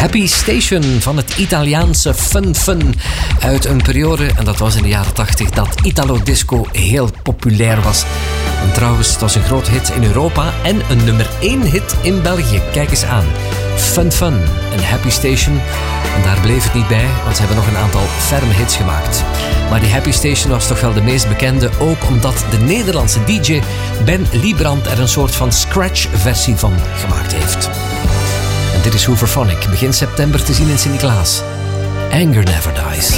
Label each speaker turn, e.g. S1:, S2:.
S1: Happy Station van het Italiaanse Fun uit een periode, en dat was in de jaren 80, dat Italo Disco heel populair was. En trouwens, het was een groot hit in Europa en een nummer 1 hit in België. Kijk eens aan. Fun en Happy Station. En daar bleef het niet bij, want ze hebben nog een aantal ferme hits gemaakt. Maar die Happy Station was toch wel de meest bekende, ook omdat de Nederlandse DJ Ben Liebrand er een soort van scratch-versie van gemaakt heeft. En dit is Hooverphonic, begin september te zien in Sint-Niklaas. Anger Never Dies.